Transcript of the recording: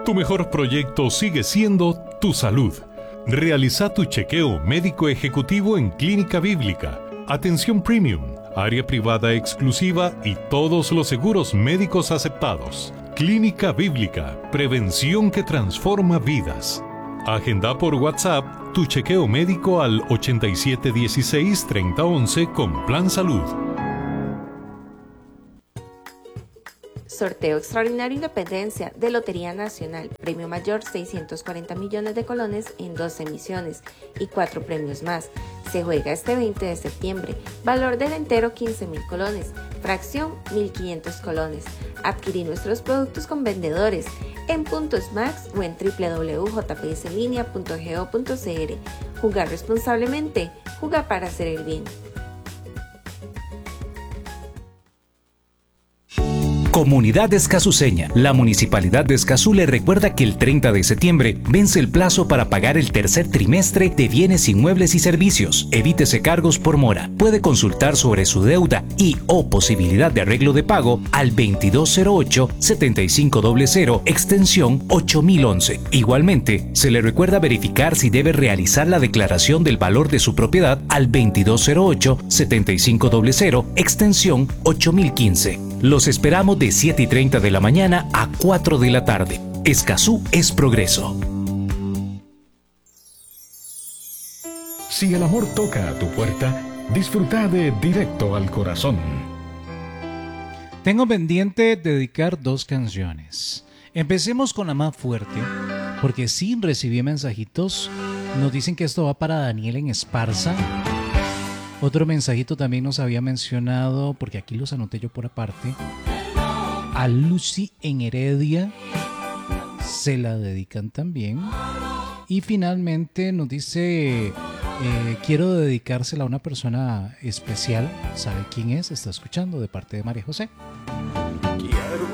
Tu mejor proyecto sigue siendo tu salud. Realiza tu chequeo médico ejecutivo en Clínica Bíblica. Atención premium, área privada exclusiva y todos los seguros médicos aceptados. Clínica Bíblica, prevención que transforma vidas. Agenda por WhatsApp tu chequeo médico al 8716-3011 con Plan Salud. Sorteo Extraordinario Independencia de Lotería Nacional. Premio mayor 640 millones de colones en 2 emisiones y 4 premios más. Se juega este 20 de septiembre. Valor del entero 15.000 colones. Fracción 1.500 colones. Adquirí nuestros productos con vendedores en Puntos Max o en www.jpslinea.go.cr. Jugar responsablemente. Jugar para hacer el bien. Comunidad escazuceña. La Municipalidad de Escazú le recuerda que el 30 de septiembre vence el plazo para pagar el tercer trimestre de bienes inmuebles y servicios. Evítese cargos por mora. Puede consultar sobre su deuda y o posibilidad de arreglo de pago al 2208-7500 extensión 8011. Igualmente, se le recuerda verificar si debe realizar la declaración del valor de su propiedad al 2208-7500 extensión 8015. Los esperamos de 7:30 de la mañana a 4 de la tarde. Escazú es progreso. Si el amor toca a tu puerta, disfruta de Directo al Corazón. Tengo pendiente dedicar 2 canciones. Empecemos con la más fuerte, porque sí recibí mensajitos. Nos dicen que esto va para Daniel en Esparza. Otro mensajito también nos había mencionado, porque aquí los anoté yo por aparte, a Lucy en Heredia, se la dedican también. Y finalmente nos dice, quiero dedicársela a una persona especial. ¿Sabe quién es? Está escuchando de parte de María José. Quiero